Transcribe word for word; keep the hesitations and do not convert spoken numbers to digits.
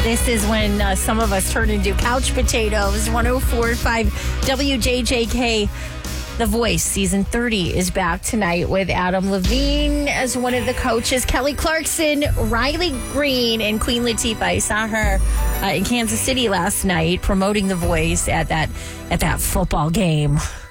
This is when uh, some of us turn into couch potatoes. one oh four point five W J J K. The Voice, season thirty, is back tonight with Adam Levine as one of the coaches, Kelly Clarkson, Riley Green, and Queen Latifah. I saw her uh, in Kansas City last night promoting The Voice at that at that football game.